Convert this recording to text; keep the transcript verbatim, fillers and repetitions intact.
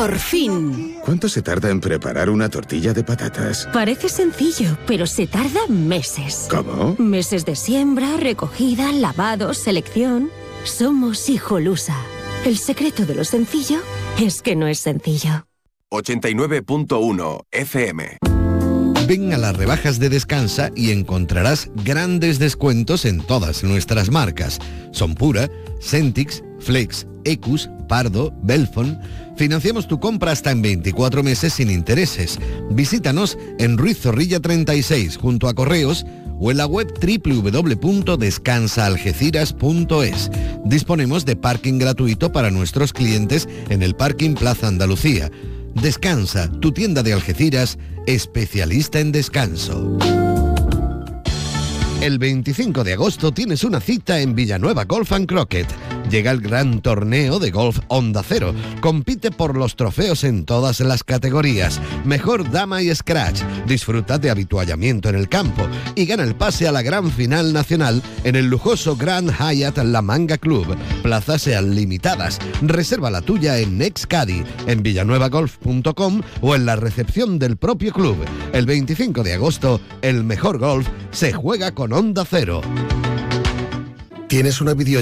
¡Por fin! ¿Cuánto se tarda en preparar una tortilla de patatas? Parece sencillo, pero se tarda meses. ¿Cómo? Meses de siembra, recogida, lavado, selección. Somos Hijolusa. El secreto de lo sencillo es que no es sencillo. ochenta y nueve punto uno F M. Ven a las rebajas de Descansa y encontrarás grandes descuentos en todas nuestras marcas. Son Pura, Centix, Flex, Ecus, Pardo, Belfon. Financiamos tu compra hasta en veinticuatro meses sin intereses. Visítanos en Ruiz Zorrilla treinta y seis junto a Correos o en la web doble u doble u doble u punto descansa algeciras punto es. Disponemos de parking gratuito para nuestros clientes en el Parking Plaza Andalucía. Descansa, tu tienda de Algeciras, especialista en descanso. El veinticinco de agosto tienes una cita en Villanueva Golf and Croquet. Llega el gran torneo de golf Onda Cero. Compite por los trofeos en todas las categorías. Mejor dama y scratch. Disfruta de habituallamiento en el campo y gana el pase a la gran final nacional en el lujoso Grand Hyatt La Manga Club. Plazas sean limitadas. Reserva la tuya en Nexcadi, en villanueva golf punto com o en la recepción del propio club. El veinticinco de agosto, el mejor golf se juega con Onda Cero. ¿Tienes una videollamada